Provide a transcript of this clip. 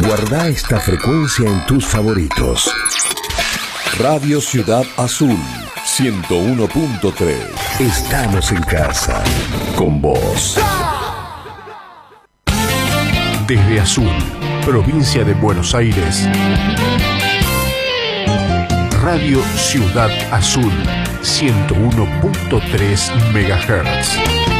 Guarda esta frecuencia en tus favoritos. Radio Ciudad Azul 101.3. Estamos en casa con vos. Desde Azul, provincia de Buenos Aires, Radio Ciudad Azul 101.3 MHz.